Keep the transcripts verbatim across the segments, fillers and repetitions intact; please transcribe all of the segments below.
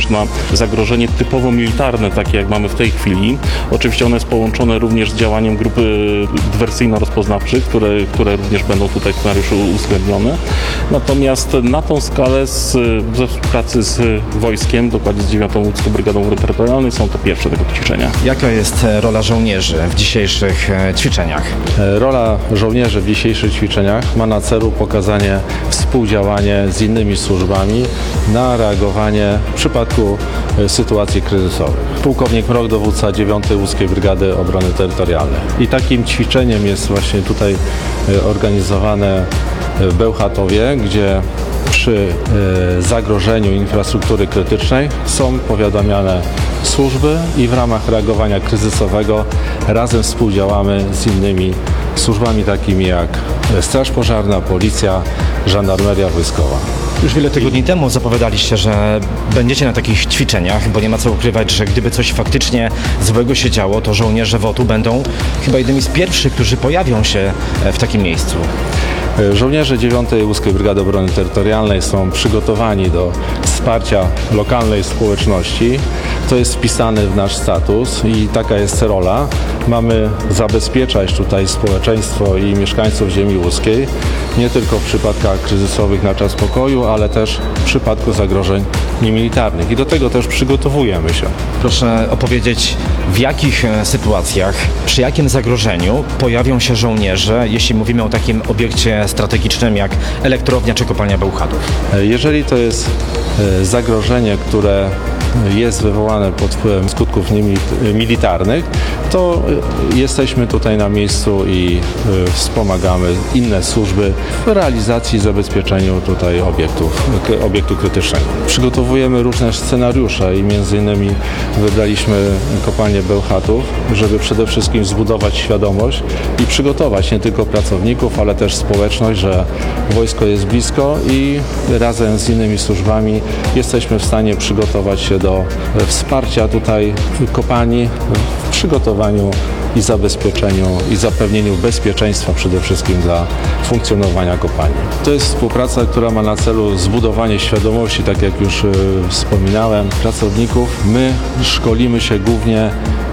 również na zagrożenie typowo militarne, takie jak mamy w tej chwili. Oczywiście one jest połączone również z działaniem grupy dywersyjno-rozpoznawczych, które, które również będą tutaj w scenariuszu uwzględnione. Natomiast na tą skalę z, ze współpracy z wojskiem, dokładnie z dziewiątą Łódzką Brygadą Obrony Terytorialnej, są to pierwsze tego ćwiczenia. Jaka jest rola żołnierzy w dzisiejszych ćwiczeniach? Rola żołnierzy w dzisiejszych ćwiczeniach ma na celu pokazanie współdziałania z innymi służbami na reagowanie w przypadku sytuacji kryzysowych. Pułkownik Mrok, dowódca dziewiątej Łódzkiej Brygady Obrony Terytorialnej. I takim ćwiczeniem jest właśnie tutaj organizowane w Bełchatowie, gdzie przy zagrożeniu infrastruktury krytycznej są powiadamiane służby i w ramach reagowania kryzysowego razem współdziałamy z innymi służbami takimi jak Straż Pożarna, Policja, Żandarmeria Wojskowa. Już wiele tygodni temu zapowiadaliście, że będziecie na takich ćwiczeniach, bo nie ma co ukrywać, że gdyby coś faktycznie złego się działo, to żołnierze W O T-u będą chyba jednymi z pierwszych, którzy pojawią się w takim miejscu. Żołnierze dziewiątej Łódzkiej Brygady Obrony Terytorialnej są przygotowani do wsparcia lokalnej społeczności. To jest wpisane w nasz status i taka jest rola. Mamy zabezpieczać tutaj społeczeństwo i mieszkańców ziemi łódzkiej, nie tylko w przypadkach kryzysowych na czas pokoju, ale też w przypadku zagrożeń niemilitarnych. I do tego też przygotowujemy się. Proszę opowiedzieć, w jakich sytuacjach, przy jakim zagrożeniu pojawią się żołnierze, jeśli mówimy o takim obiekcie strategicznym jak elektrownia czy kopalnia Bełchatów? Jeżeli to jest zagrożenie, które jest wywołane pod wpływem skutków militarnych, to jesteśmy tutaj na miejscu i wspomagamy inne służby w realizacji i zabezpieczeniu tutaj obiektów, obiektu krytycznego. Przygotowujemy różne scenariusze i między innymi wybraliśmy kopalnię Bełchatów, żeby przede wszystkim zbudować świadomość i przygotować nie tylko pracowników, ale też społeczność, że wojsko jest blisko i razem z innymi służbami jesteśmy w stanie przygotować się do wsparcia tutaj kopalni w przygotowaniu i zabezpieczeniu i zapewnieniu bezpieczeństwa przede wszystkim dla funkcjonowania kopalni. To jest współpraca, która ma na celu zbudowanie świadomości, tak jak już y, wspominałem, pracowników. My szkolimy się głównie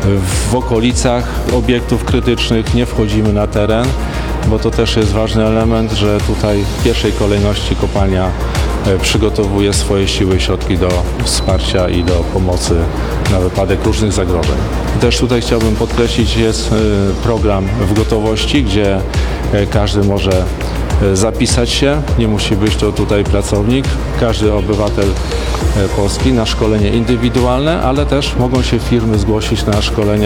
w okolicach obiektów krytycznych, nie wchodzimy na teren, bo to też jest ważny element, że tutaj w pierwszej kolejności kopalnia przygotowuje swoje siły i środki do wsparcia i do pomocy na wypadek różnych zagrożeń. Też tutaj chciałbym podkreślić, jest program w gotowości, gdzie każdy może zapisać się, nie musi być to tutaj pracownik, każdy obywatel Polski na szkolenie indywidualne, ale też mogą się firmy zgłosić na szkolenie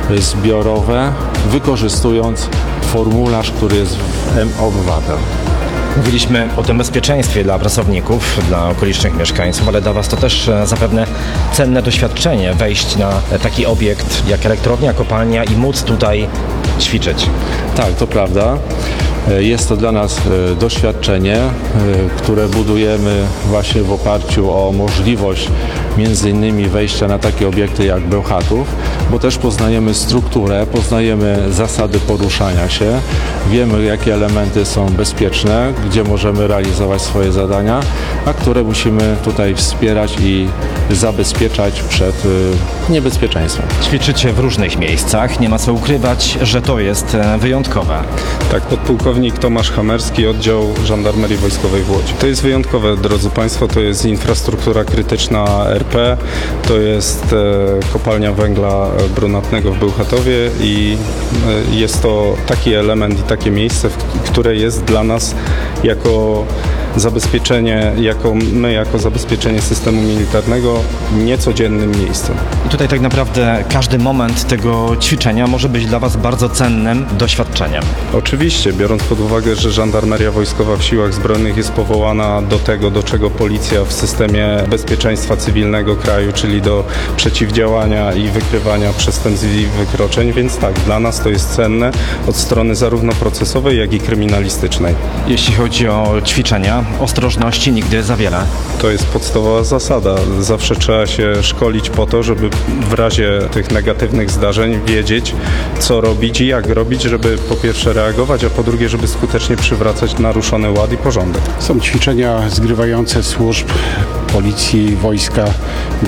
zbiorowe, wykorzystując formularz, który jest w M-Obywatel. Mówiliśmy o tym bezpieczeństwie dla pracowników, dla okolicznych mieszkańców, ale dla Was to też zapewne cenne doświadczenie wejść na taki obiekt jak elektrownia, kopalnia i móc tutaj ćwiczyć. Tak, to prawda. Jest to dla nas doświadczenie, które budujemy właśnie w oparciu o możliwość między innymi wejścia na takie obiekty jak Bełchatów, bo też poznajemy strukturę, poznajemy zasady poruszania się, wiemy jakie elementy są bezpieczne, gdzie możemy realizować swoje zadania, a które musimy tutaj wspierać i zabezpieczać przed niebezpieczeństwem. Ćwiczycie w różnych miejscach, nie ma co ukrywać, że to jest wyjątkowe. Tak, podpułkownik Tomasz Hamerski, oddział Żandarmerii Wojskowej w Łodzi. To jest wyjątkowe, drodzy Państwo, to jest infrastruktura krytyczna R P, to jest kopalnia węgla brunatnego w Bełchatowie i jest to taki element i takie miejsce, które jest dla nas jako zabezpieczenie, jako my jako zabezpieczenie systemu militarnego niecodziennym miejscem. I tutaj tak naprawdę każdy moment tego ćwiczenia może być dla Was bardzo cennym doświadczeniem. Oczywiście, biorąc pod uwagę, że Żandarmeria Wojskowa w Siłach Zbrojnych jest powołana do tego, do czego policja w systemie bezpieczeństwa cywilnego kraju, czyli do przeciwdziałania i wykrywania przestępstw i wykroczeń, więc tak, dla nas to jest cenne od strony zarówno procesowej, jak i kryminalistycznej. Jeśli chodzi o ćwiczenia, ostrożności nigdy za wiele. To jest podstawowa zasada. Zawsze trzeba się szkolić po to, żeby w razie tych negatywnych zdarzeń wiedzieć, co robić i jak robić, żeby po pierwsze reagować, a po drugie, żeby skutecznie przywracać naruszony ład i porządek. Są ćwiczenia zgrywające służb policji, wojska